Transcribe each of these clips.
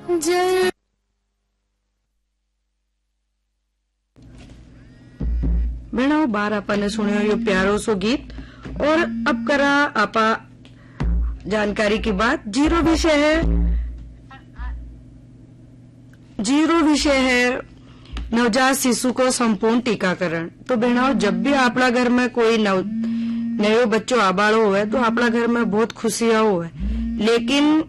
जय भेणो बार आपने सुनियो यो प्यारो सो गीत। और अब करा आपा जानकारी की बात। जीरो विषय है नवजात शिशु को संपूर्ण टीकाकरण। तो बहनों, जब भी आपला घर में कोई नयो बच्चो आबालो हुए तो आपला घर में बहुत खुशियां हुए, लेकिन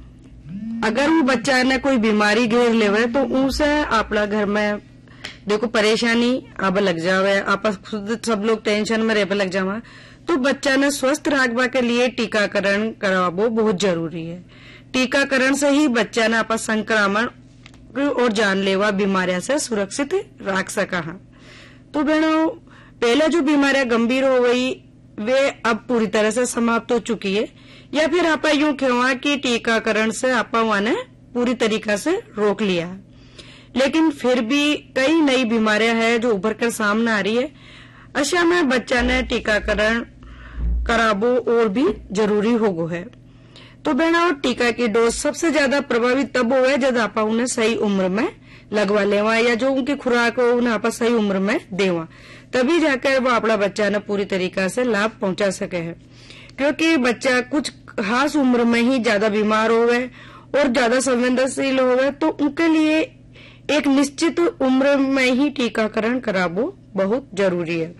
अगर वो बच्चा ने कोई बीमारी घेर लेवे तो उनसे आपला घर में देखो परेशानी आब लग जावे, आप खुद सब लोग टेंशन में रह लग जावा। तो बच्चा ने स्वस्थ रखवा के लिए टीकाकरण करावो बहुत जरूरी है। टीकाकरण से ही बच्चा ने आपा संक्रमण और जानलेवा बीमारियां से सुरक्षित रख सका। तो बहनों, पहले जो बीमारियां गंभीर हो गई वे अब पूरी तरह से समाप्त हो चुकी है, या फिर आप यूं कहवा कि टीकाकरण से आपा वाने पूरी तरीका से रोक लिया। लेकिन फिर भी कई नई बीमारियां हैं जो उभर कर सामने आ रही है। ऐसा में बच्चा ने टीकाकरण कराबो और भी जरूरी हो गो है। तो बहनों, टीका की डोज सबसे ज्यादा प्रभावित तब हो जब आप उन्हें सही उम्र में लगवा लेवा, या जो उनकी खुराक हो उन्हें आप सही उम्र में देवा, तभी जाकर वो अपना बच्चा ने पूरी तरीका से लाभ पहुंचा सके है। क्योंकि बच्चा कुछ खास उम्र में ही ज्यादा बीमार होवे और ज्यादा संवेदनशील होवे, तो उनके लिए एक निश्चित उम्र में ही टीकाकरण कराबो बहुत जरूरी है।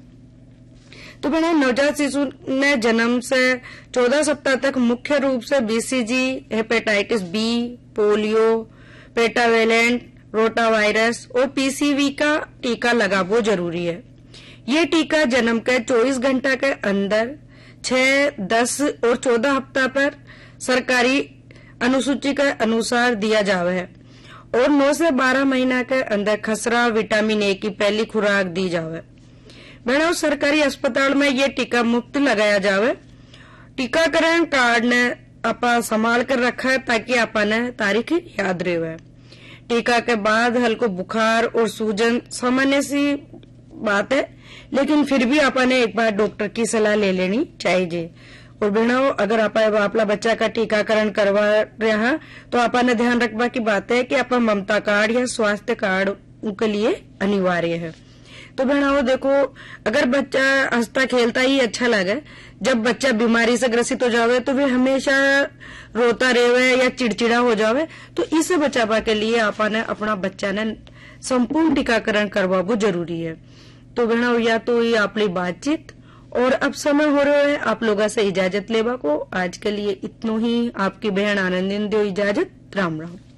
तो बहनों, नवजात शिशु ने जन्म से 14 सप्ताह तक मुख्य रूप से BCG, hepatitis B, polio, पेटावेलेंट, rotavirus और पीसीवी का टीका लगाबो जरूरी है। ये टीका जन्म के 24 घंटा के अंदर 6, 10 और 14 हफ्ता पर सरकारी अनुसूची के अनुसार दिया जावे है, और 9 से 12 महीना के अंदर खसरा विटामिन ए की पहली खुराक दी जावे। बहनों, सरकारी अस्पताल में ये टीका मुफ्त लगाया जावे। टीकाकरण कार्ड ने आपा संभाल कर रखा है ताकि आपा ने तारीख याद रहे। टीका के बाद हल्को बुखार और सूजन सामान्य सी बात है, लेकिन फिर भी आपा ने एक बार डॉक्टर की सलाह ले लेनी चाहिए। और बहनों, अगर आप अपना बच्चा का टीकाकरण करवा रहे हैं तो आपा ने ध्यान रखवा की बात है कि आपा ममता कार्ड या स्वास्थ्य कार्ड उनके लिए अनिवार्य है। तो बहनों देखो, अगर बच्चा हंसता खेलता ही अच्छा लगे, जब बच्चा बीमारी से ग्रसित हो जावे तो वे हमेशा रोता रहे या चिड़चिड़ा हो जावे, तो इससे बचावा के लिए आपा ने अपना बच्चा ने संपूर्ण टीकाकरण करवाबो जरूरी है। तो बहनों, या तो ये आपकी बातचीत, और अब समय हो रहा है आप लोगों से इजाजत लेवा को। आज के लिए इतना ही। आपकी बहन आनंदीन दो इजाजत। राम राम।